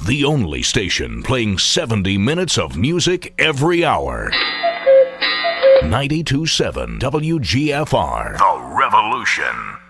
The only station playing 70 minutes of music every hour. 92.7 WGFR. The Revolution.